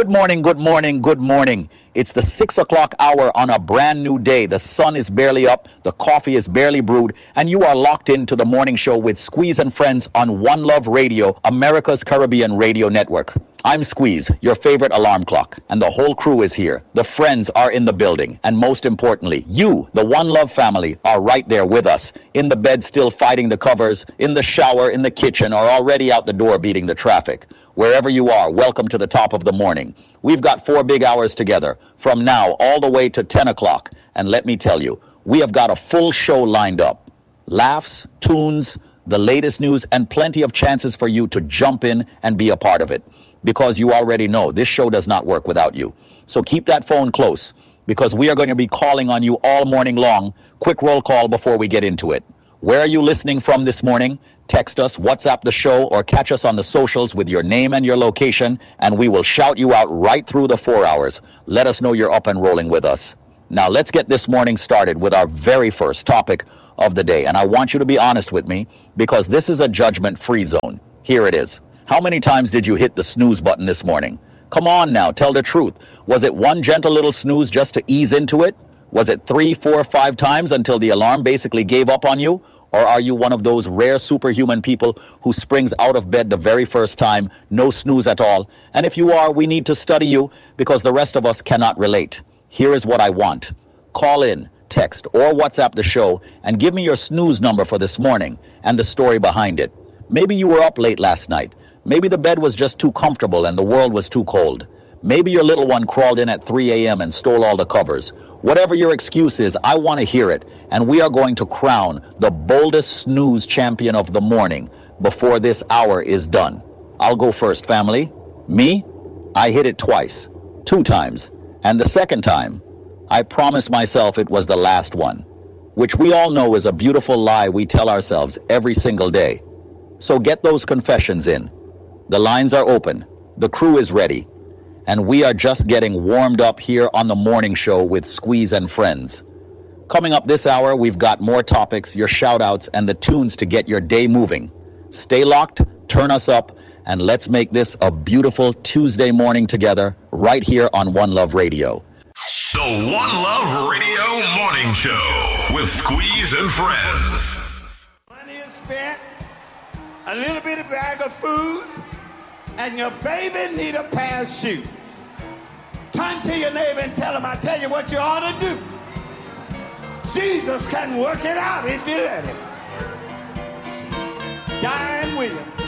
Good morning, good morning, good morning. It's the 6 o'clock hour on a brand new day. The sun is barely up, the coffee is barely brewed, and you are locked into the morning show with Squeeze and Friends on One Love Radio, America's Caribbean radio network. I'm Squeeze, your favorite alarm clock, and the whole crew is here. The friends are in the building, and most importantly, you, the One Love family, are right there with us, in the bed still fighting the covers, in the shower, in the kitchen, or already out the door beating the traffic. Wherever you are, welcome to the top of the morning. We've got 4 big hours together, from now all the way to 10 o'clock, and let me tell you, we have got a full show lined up. Laughs, tunes, the latest news, and plenty of chances for you to jump in and be a part of it. Because you already know this show does not work without you. So keep that phone close, because we are going to be calling on you all morning long. Quick roll call before we get into it. Where are you listening from this morning? Text us, WhatsApp the show, or catch us on the socials with your name and your location, and we will shout you out right through the 4 hours. Let us know you're up and rolling with us. Now let's get this morning started with our very first topic of the day. And I want you to be honest with me, because this is a judgment-free zone. Here it is. How many times did you hit the snooze button this morning? Come on now, tell the truth. Was it one gentle little snooze just to ease into it? Was it 3, 4, 5 times until the alarm basically gave up on you? Or are you one of those rare superhuman people who springs out of bed the very first time, no snooze at all? And if you are, we need to study you, because the rest of us cannot relate. Here is what I want. Call in, text, or WhatsApp the show and give me your snooze number for this morning and the story behind it. Maybe you were up late last night. Maybe the bed was just too comfortable and the world was too cold. Maybe your little one crawled in at 3 a.m. and stole all the covers. Whatever your excuse is, I want to hear it, and we are going to crown the boldest snooze champion of the morning before this hour is done. I'll go first, family. Me? I hit it twice, 2 times, and the second time, I promised myself it was the last one, which we all know is a beautiful lie we tell ourselves every single day. So get those confessions in. The lines are open, the crew is ready, and we are just getting warmed up here on the morning show with Squeeze and Friends. Coming up this hour, we've got more topics, your shout-outs, and the tunes to get your day moving. Stay locked, turn us up, and let's make this a beautiful Tuesday morning together right here on One Love Radio. The One Love Radio Morning Show with Squeeze and Friends. Money is spent, a little bit of bag of food, and your baby need a pair of shoes. Turn to your neighbor and tell him, I tell you what you ought to do. Jesus can work it out if you let him. Diane Williams.